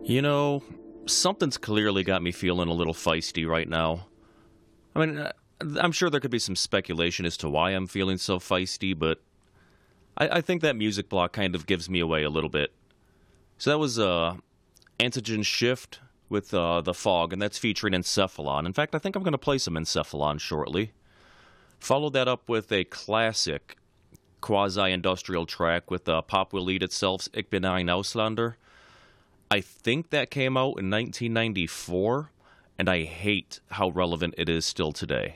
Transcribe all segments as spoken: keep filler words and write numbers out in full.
You know, something's clearly got me feeling a little feisty right now. I mean, uh, I'm sure there could be some speculation as to why I'm feeling so feisty, but I, I think that music block kind of gives me away a little bit. So that was uh, Antigen Shift with uh, The Fog, and that's featuring Encephalon. In fact, I think I'm going to play some Encephalon shortly. Followed that up with a classic quasi-industrial track with uh, Pop Will Eat Itself's Ich bin ein Ausländer. I think that came out in nineteen ninety-four, and I hate how relevant it is still today.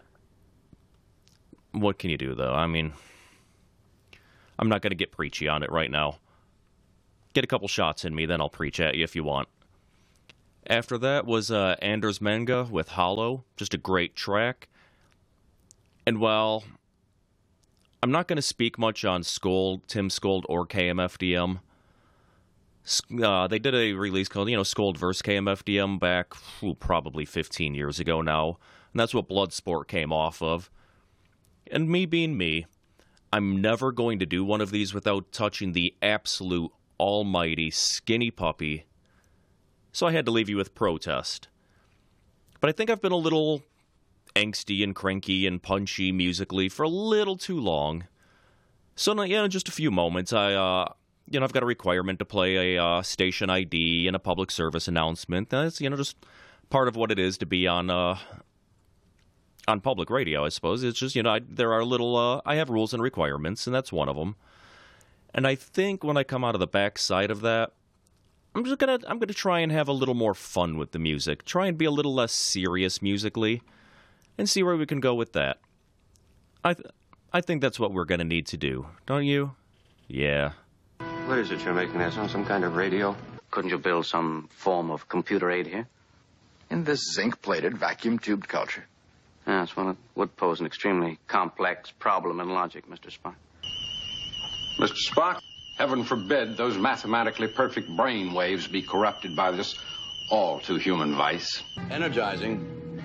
What can you do, though? I mean, I'm not going to get preachy on it right now. Get a couple shots in me, then I'll preach at you if you want. After that was uh, Anders Menga with Hollow, just a great track. And while I'm not going to speak much on Scold, Tim Scold, or K M F D M, Uh, they did a release called, you know, Scold versus K M F D M back ooh, probably fifteen years ago now. And that's what Bloodsport came off of. And me being me, I'm never going to do one of these without touching the absolute almighty Skinny Puppy. So I had to leave you with Protest. But I think I've been a little angsty and cranky and punchy musically for a little too long. So, you know, just a few moments, I, uh... You know, I've got a requirement to play a uh, station I D and a public service announcement. That's, you know, just part of what it is to be on uh, on public radio, I suppose. It's just, you know, I, there are little, uh, I have rules and requirements, and that's one of them. And I think when I come out of the backside of that, I'm just gonna, I'm gonna try and have a little more fun with the music. Try and be a little less serious musically, and see where we can go with that. I, th- I think that's what we're gonna need to do, don't you? Yeah. What is it you're making there, son? Some kind of radio? Couldn't you build some form of computer aid here? In this zinc-plated, vacuum-tubed culture. Yes, well, it would pose an extremely complex problem in logic, Mister Spock. Mister Spock, heaven forbid those mathematically perfect brain waves be corrupted by this all-too-human vice. Energizing.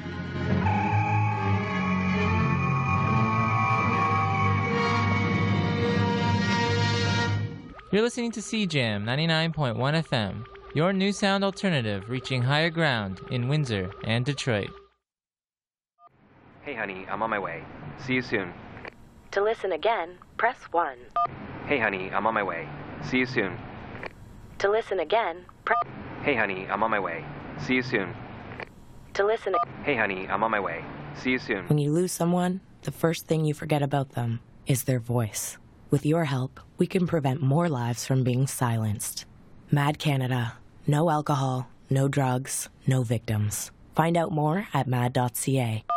You're listening to C Jam ninety-nine point one F M, your new sound alternative reaching higher ground in Windsor and Detroit. Hey honey, I'm on my way. See you soon. To listen again, press one. Hey honey, I'm on my way. See you soon. To listen again, press... Hey honey, I'm on my way. See you soon. To listen... Hey honey, I'm on my way. See you soon. When you lose someone, the first thing you forget about them is their voice. With your help, we can prevent more lives from being silenced. Mad Canada. No alcohol, no drugs, no victims. Find out more at mad dot c a.